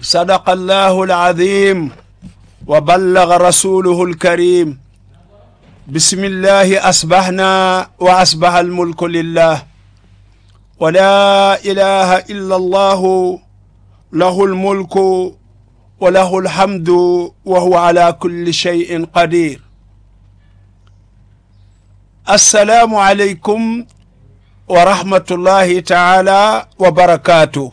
صدق الله العظيم وبلغ رسوله الكريم بسم الله أصبحنا وأصبح الملك لله ولا إله إلا الله له الملك وله الحمد وهو على كل شيء قدير. السلام عليكم ورحمة الله تعالى وبركاته.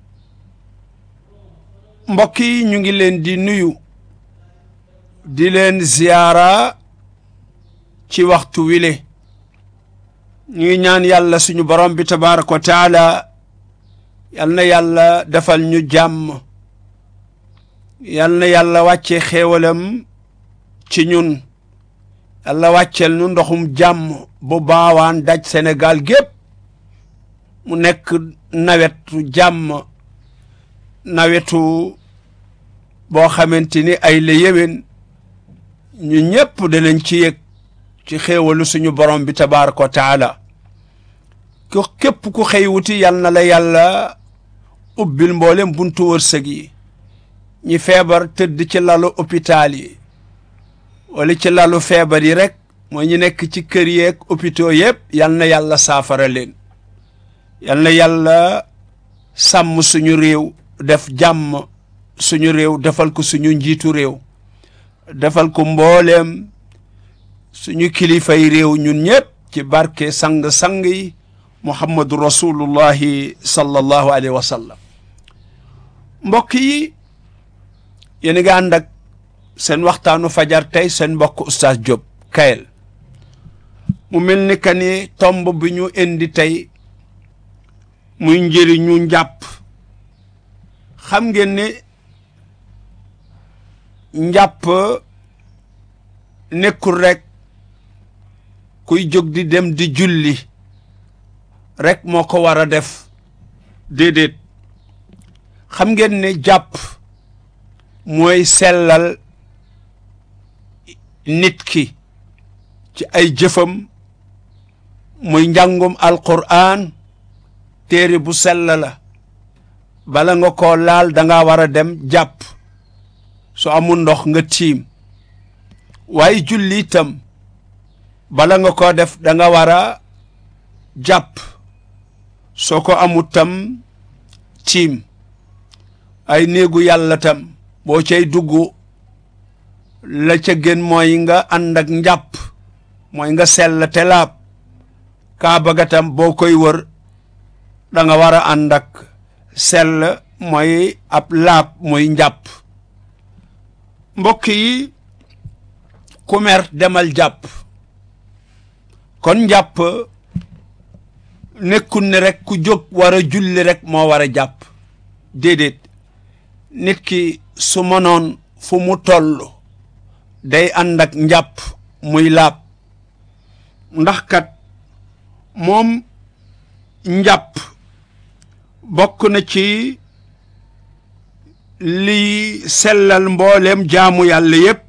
mbokk yi ñu ngi leen di nuyu di leen ziyaara ci waxtu wile ñu ngi ñaan yàlla suñu borom bi tabaaraka wa taala yal na yàlla defal ñu jàmm yal na yàlla wàcce xéewalam ci ñun yàlla wàccel nu ndoxum jàmm bu baawaan daj Sénégal gépp mu nekk nawetu jàmm nawetu boo xamante ni ay la yéwén ñu ñépp danañ ci yëg ci xéewalu suñu borom bi tabaaraka wa taala ku képp ku xëy wuti yal na la yàlla ubbil mboolem buntu wërsëg yi ñi feebar tëdd ci lalu hôpital yi wala ci lalu feebar yi rek mooy ñu nekk ci kër yeeg hôpitaux yépp yal na yàlla saafara leen yal na yàlla sàmm suñu réew def jàmm suñu réew defal ko suñu njiitu réew defal ko mbooleem suñu kilifay réew ñun ñépp ci barke sang-sang yi muhammadu rasulullahi sallallahu alayhi wa sallam. mbokk yi yéen a ngi ànd ak seen waxtaanu fajar tey seen mbokk Oustaz Diop Kayel mu mel ni que ni tomb bi ñu indi tey muy njëriñu njàpp. xam ngeen ne njàpp nekkul rek kuy jóg di dem di julli rek moo ko war a def déedéet xam ngeen ne jàpp mooy sellal nit ki ci ay jëfam muy njàngum alquran téere bu sell la bala nga ko laal danga war a dem jàpp su amul ndox nga tiim waaye julli itam bala nga ko def danga war a jàpp soo ko amul tam tiim ay néegu yàlla tam boo cay dugg la ca gën mooy nga ànd ak njàpp mooy nga sell te laab kaaba ga tam boo koy wër danga war a ànd ak sell mooy ab laab mooy njàpp. mbokk yi ku mer demal jàpp kon njàpp nekkul ne rek ku jóg war a julli rek moo war a jàpp déedéet nit ki su mënoon fu mu toll day ànd ak njàpp muy laab ndax kat moom njàpp bokk na ci liy sellal mbooleem jaamu yàlla yépp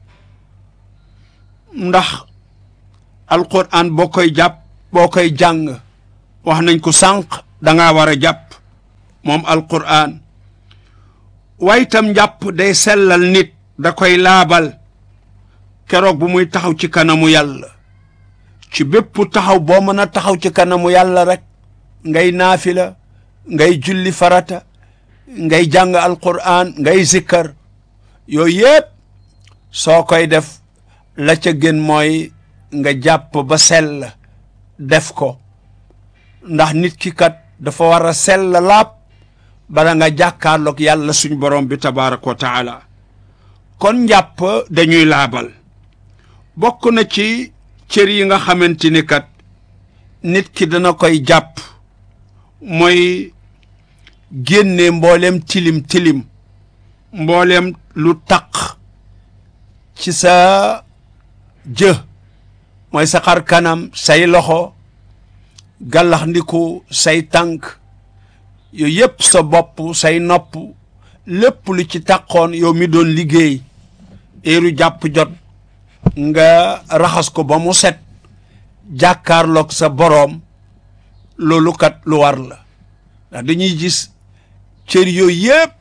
ndax alquran boo koy jàng wax nañ ko sànq danga war a jàpp moom alquran waaye itam njàpp day sellal nit da koy laabal keroog bu muy taxaw ci kanamu yàlla ci bépp taxaw boo mën a taxaw ci kanamu yàlla rek ngay naafila ngay julli farata ngay jàng alquran ngay zikkar yooyu yépp soo koy def la ca gën mooy nga jàpp ba sell def ko ndax nit ki kat dafa war a sell laab bala nga jàkkaarloog yàlla suñ borom bi tabaaraka wa taala kon njàpp dañuy laabal bokk na ci cër yi nga xamante ni kat nit ki dana koy jàpp mooy génne mboolem tilim tilim mboolem lu taq ci sa jë mooy sa xar kanam say loxo gàllax ndiku say tànk yooyu yépp sa bopp say nopp lépp lu ci taqoon yow mi doon liggéey heure jàpp jot nga raxas ko ba mu set jàkkaarloog sa boroom loolu kat lu war la ndax dañuy gis cër yooyu yépp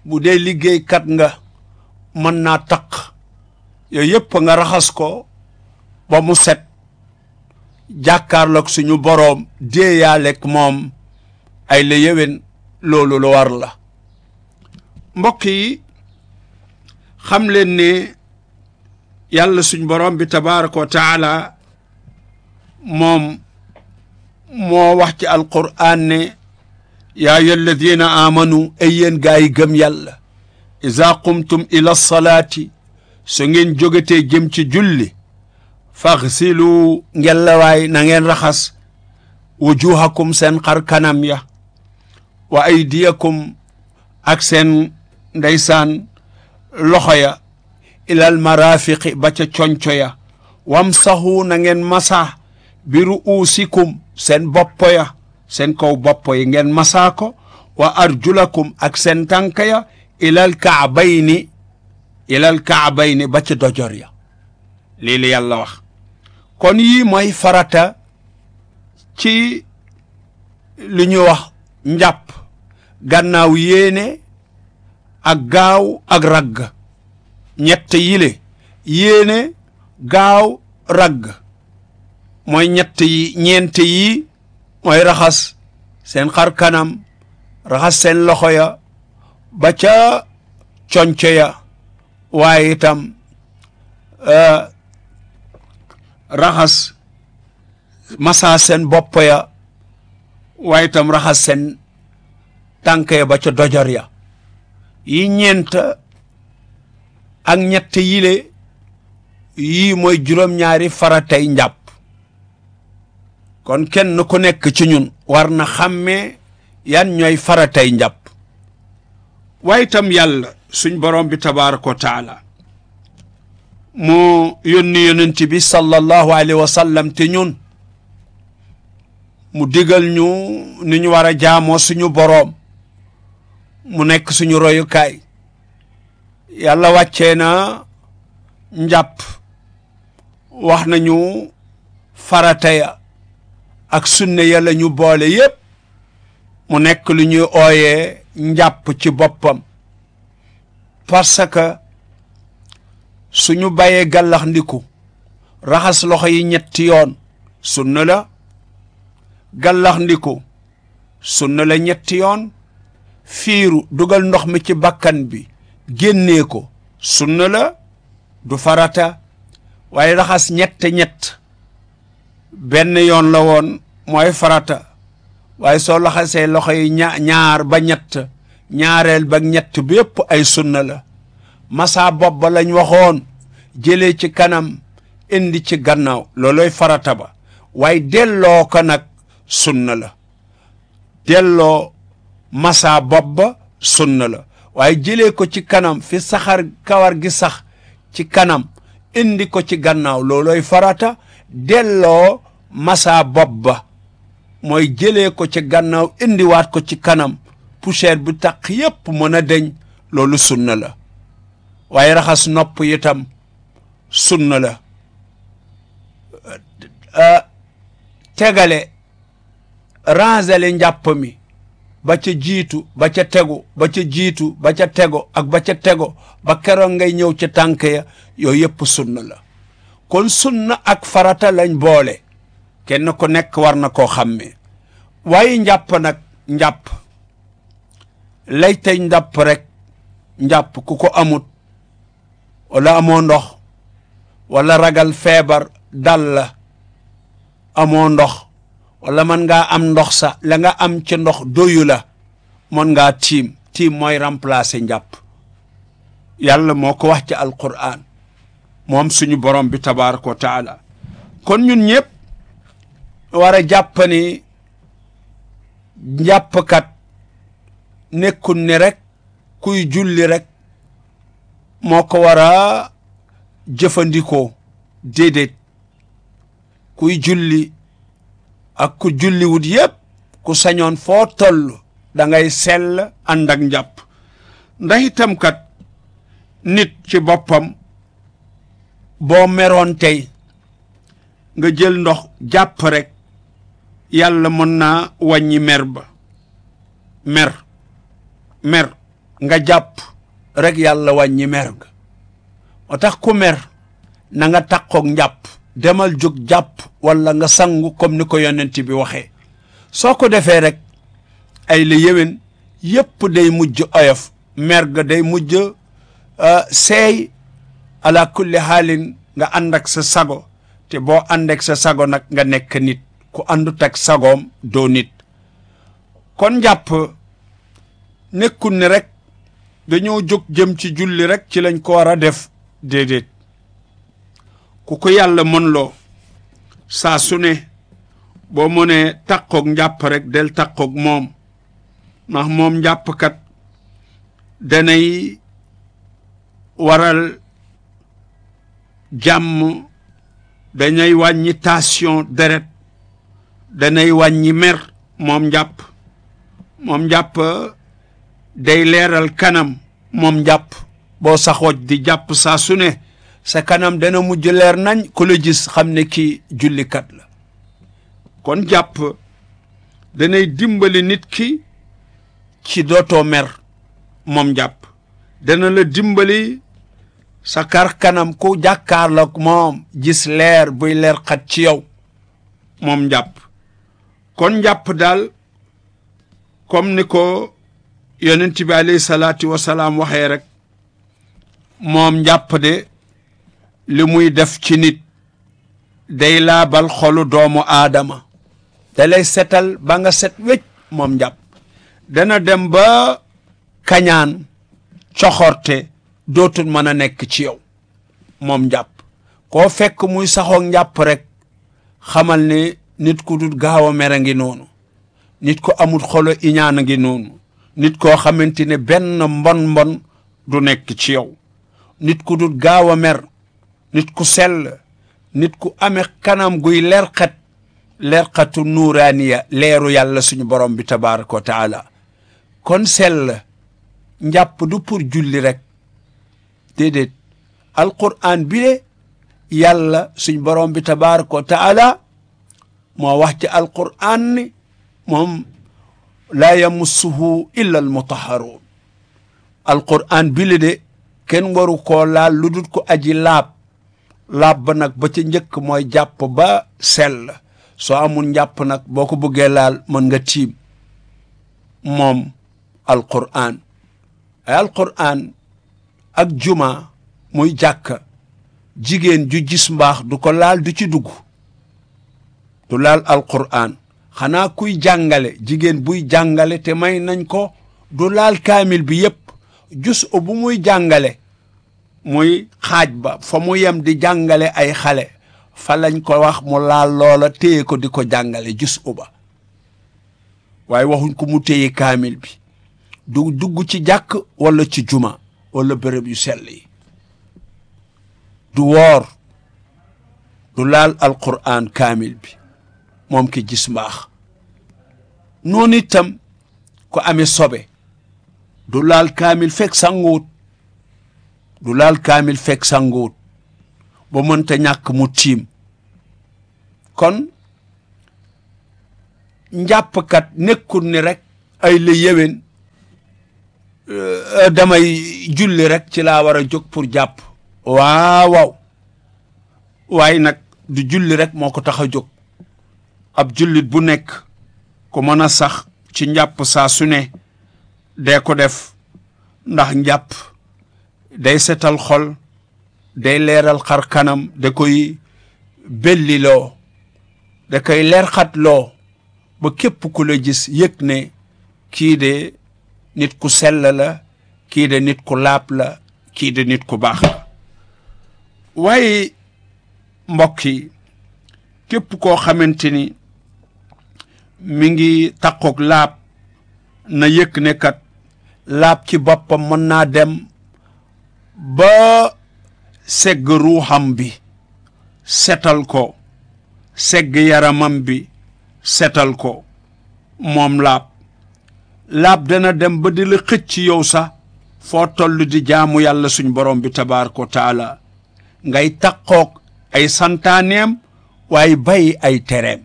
bu dee liggéeykat nga mën naa taq yooyu yëpp nga raxas ko ba mu set jàkkaarloog suñu boroom déeyaaleeg moom ay la yéwén loolu lu war la mbokk yi xam leen ne yàlla suñ boroom bi tabaraka wa taala moom moo wax ci alqur'an ne yaa ayyuha alladina amanu ay yéen gaa yi gëm yàlla iza qumtum ila salaati su ngeen jógatee jëm ci julli faghsilu ngelawaay na ngeen raxas wujuhakum seen xar kanam ya wa aydiyakum ak seen ndeysaan loxo ya ilal marafiqi ba ca conco ya wamsahu na ngeen masa bi ru'usikum seen bopp ya seen kaw bopp yi ngeen masaa ko wa arjulakum ak seen tànk ya ilal kaabayni ba ca dojor ya lii la yàlla wax kon yii mooy farata ci li ñu wax njàpp gannaaw yéene ak gaaw ak ragg ñett yile yéene gaaw ragg mooy ñett yi ñeent yi mooy raxas seen xar kanam raxas seen loxo ya ba ca conco ya waaye itam raxas masa seen bopp ya waaye itam raxas seen tànk ya ba ca dojor ya yi ñeent ak ñett yile yii mooy juróom-ñaari faratay njàpp kon kenn ku nekk ci ñun war na xàmmee yan ñooy faratay njàpp waaye itam yàlla suñ borom bi tabaraka wa taala mu yónni yonent bi sallallahu alayhi wa sallam te ñun mu digal ñu ni ñu war a jaamoo suñu boroom mu nekk suñu royukaay yàlla wàccee na njàpp wax nañu farata ya ak sunne ya la ñu boole yépp mu nekk lu ñuy ooyee njàpp ci boppam parce que suñu bàyyee gàllax ndiku raxas loxo yi ñetti yoon sunna la gàllax ndiku sunna la ñetti yoon fiiru dugal ndox mi ci bakkan bi génnee ko sunna la du farata waaye raxas ñett benn yoon la woon mooy farata waaye soo laxasee loxo yi ñaar ba ñett ñaareel ba ñett bi yépp ay sunna la masa bopp ba lañ waxoon jëlee ci kanam indi ci gannaaw looloy farata ba waaye delloo ko nag sunna la delloo masa bopp ba sunna la waaye jëlee ko ci kanam fi kawar gi sax ci kanam indi ko ci gannaaw looloy farata delloo masa bopp ba mooy jëlee ko ci gannaaw indiwaat ko ci kanam poussière bu taq yépp mën a deñ loolu sunna la waaye raxas nopp itam sunna la tegale rangele njàpp mi ba ca jiitu ba ca tegu ba ca jiitu ba ca tego ak ba ca tego ba keroog ngay ñëw ca tànk ya yooyu yépp sunna la kon sunna ak farata lañ boole kenn ku nekk war na koo xàmmee waaye njàpp nag njàpp lay tey njàpp rek njàpp ku ko amut wala amoo ndox wala ragal feebar dal la amoo ndox wala mën ngaa am ndox sa la nga am ci ndox doyu la mën ngaa tiim mooy remplacer njàpp yàlla moo ko wax ci alquran moom suñu borom bi tabaraka wa taala kon ñun ñëpp war a jàpp ni njàppkat nekkul ni rek kuy julli rek moo ko war a jëfandikoo déedéet kuy julli ak ku julliwut yépp ku sañoon foo toll da ngay sell ànd ak njàpp ndax itam kat nit ci boppam boo meroon tey nga jël ndox jàpp rek yàlla mën naa wàññi mer ba mer nga jàpp rek yàlla wàññi mer ga moo tax ku mer na nga takkoog njàpp demal jóg jàpp walla nga sangu comme ni ko yonent bi waxee soo ko defee rek ay la yéwén yépp day mujj oyof mer ga day mujj seey ala kulli xaalin nga ànd ak sa sago te boo ànd ak sa sago nag nga nekk nit ku àndut ak sagoom doo nit kon njàpp nekkul ne rek dañoo jóg jëm ci julli rek ci lañ ko war a def déedéet ku ko yàlla mën loo saa su ne boo mënee takkoog njàpp rek del takkoog moom ndax moom njàppkat danay waral jàmm danay wàññi tension deret danay wàññi mer moom njàpp day leeral kanam moom njàpp boo saxooj di jàpp saa su ne sa kanam dana mujj leer nañ ku la gis xam ne kii jullikat la kon jàpp danay dimbali nit ki ci dootoo mer moom jàpp dana la dimbali sa kar kanam ku jàkkaarloog moom gis leer buy leer xat ci yow moom njàpp kon njàpp daal comme ni ko yonent bi alayhi salaatu wasalaam waxee rek moom njàpp de li muy def ci nit day laabal xolu doomu aadama da lay setal ba nga set wecc moom njàpp dana dem ba kañaan coxorte dootul mën a nekk ci yow moom njàpp koo fekk muy saxoog njàpp rek xamal ne nit ku dul gaaw a mer a ngi noonu nit ko amul xolo iñaan a ngi noonu nit koo xamante ne benn mbon du nekk ci yow nit ku dul gaaw a mer nit ku sell nit ku amee kanam guy leerxatu nuuraaniya leeru yàlla suñu borom bi tabaaraka wa taala kon sell njàpp du pour julli rek déedéet alquran bi de yàlla suñu borom bi tabaaraka wa taala moo wax ci alquran ni moom laa yamussuhu illa almutahharuun alquran bi le de kenn waru koo laal lu dul ko aji laab ba nag ba ca njëkk mooy jàpp ba sell soo amul njàpp nag boo ko bëggee laal mën nga tiim moom alquran ay alquran ak juma muy jàkka jigéen ju gis mbaax du ko laal du ci dugg du laal alquran xanaa kuy jàngale jigéen buy jàngale te may nañ ko du laal kaamil bi yépp jus bu muy jàngale muy xaaj ba fa mu yem di jàngale ay xale fa lañ ko wax mu laal loola téye ko di ko jàngale jus ba waaye waxuñ ko mu téye kaamil bi du dugg ci jàkk wala ci juma wala béréb yu sell yi du woor du laal alquran kaamil bi moom ki gis mbaax noonu itam ko amee sobe du laal kaamil fekk sanguwut du laal kaamil fekk sanguwut ba mënta ñàkk mu tiim kon njàppkat nekkul ni rek ay la yéwén damay julli rek ci laa war a jóg pour jàpp waaw waaye nag du julli rek moo ko tax a jóg ab jullit bu nekk ku mën a sax ci njàpp saa su ne dee ko def ndax njàpp day setal xol day leeral xar kanam da koy belliloo da koy leer xatloo ba képp ku la gis yëg ne kii de nit ku sell la kii de nit ku laab la kii de nit ku baax la waaye mbokk yi képp koo xamante ni mi ngi takkoog laab na yëg ne kat laab ci boppam mën naa dem ba segg ruuxam bi setal ko segg yaramam bi setal ko moom laab dana dem ba di la xëcc yow sax foo toll di jaamu yàlla suñ borom bi tabaaraka wa taala ngay takkoog ay santaaneem waaye bàyyi ay tereem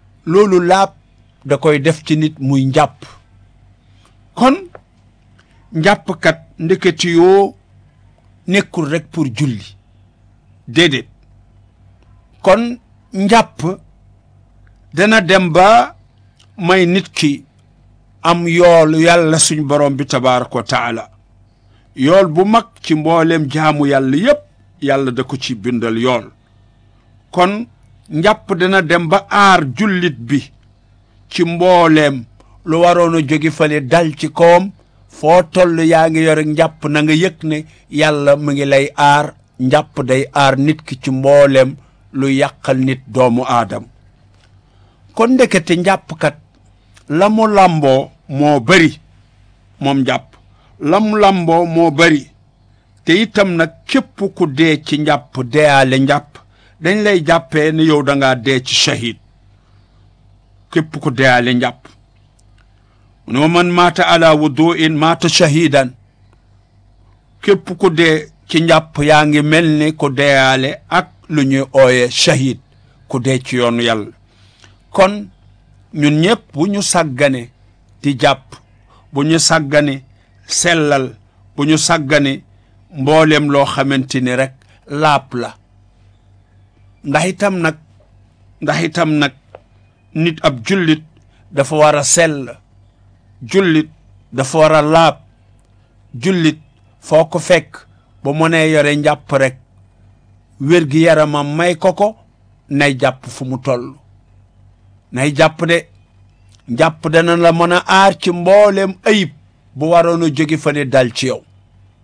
loolu laab da koy def ci nit muy njàpp kon njàppkat ndeketi yoo nekkul rek pour julli déedéet kon njàpp dana dem ba may nit ki am yool yàlla suñ borom bi tabaaraka wa taala yool bu mag ci mboolem jaamu yàlla yépp yàlla da ko ci bindal yool kon njàpp dana dem ba aar jullit bi ci mbooleem lu waroon a jóge fale dal ci kawam foo toll yaa ngi yore njàpp na nga yëg ne yàlla mu ngi lay aar njàpp day aar nit ki ci mbooleem lu yàqal nit doomu aadam kon ndekete njàppkat la mu làmboo moo bari moom njàpp la mu làmboo moo bari te itam nag képp ku dee ci njàpp deeyaale njàpp dañ lay jàppee ne yow da ngaa dee ci shahid képp ku deeyaale njàpp mu ne wa man maata ala wuduin maata shahidan képp ku dee ci njàpp yaa ngi mel ni ku deeyaale ak lu ñuy ooye shahid ku dee ci yoonu yàlla kon ñun ñëpp bu ñu sàggane di jàpp bu ñu sàggane sellal bu ñu sàggane mboolem loo xamante ni rek laap la ndax itam nag nit ab jullit dafa war a sell jullit dafa war a laab jullit foo ko fekk ba mënee yore njàpp rek wér gi yaramam may ko nay jàpp fu mu toll nay jàpp de njàpp dana la mën a aar ci mboolem ayib bu waroon a jóge fa ne dal ci yow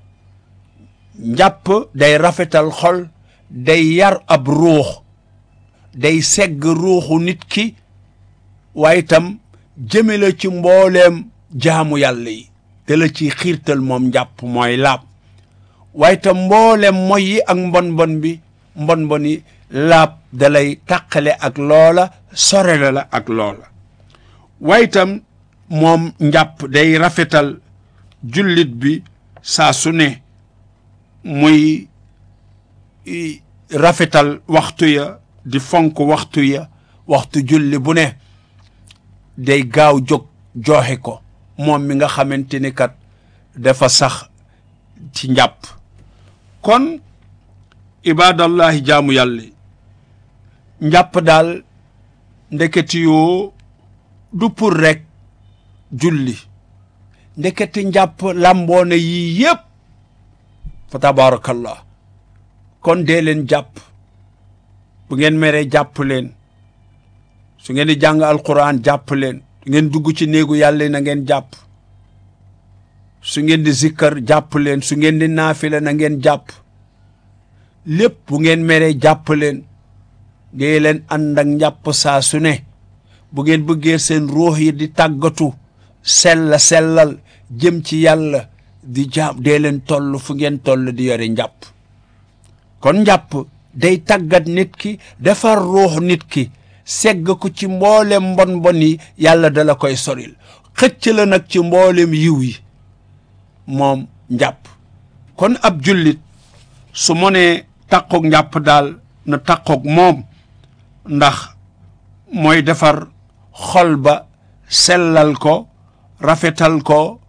njàpp day rafetal xol day yar ab ruux day segg ruuxu nit ki waaye itam jëme la ci mbooleem jaamu yàlla yi te la ci xiirtal moom njàpp mooy laab waaye itam mbooleem moy yi ak mbon yi laab da lay tàqale ak loola sorele la ak loola waaye itam moom njàpp day rafetal jullit bi saa su ne muy rafetal waxtu ya di fonk waxtu ya waxtu julli bu ne day gaaw jóg joxe ko moom mi nga xamante ni kat dafa sax ci njàpp kon ibadallahi jaamu yàlla njàpp daal ndeketi yoo du pour rek julli ndeketi njàpp lamboona yii yépp fa tabarakallah kon dee leen jàpp bu ngeen meree jàpp leen su ngeen di jàng alquran jàpp leen su ngeen dugg ci néegu yàlla na ngeen jàpp su ngeen di zikkar jàpp leen su ngeen di naafila na ngeen jàpp lépp bu ngeen meree jàpp leen dee leen ànd ak njàpp saa su ne bu ngeen bëggee seen ruux yi di tàggatu sellal jëm ci yàlla di jaam dee leen toll fu ngeen toll di yore njàpp kon njàpp day tàggat nit ki defar ruux nit ki segg ko ci mboolem mbon yi yàlla dala koy soril xëcc la nag ci mboolem yiw yi moom njàpp kon ab jullit su mënee taqoog njàpp daal na taqoog moom ndax mooy defar xol ba sellal ko rafetal ko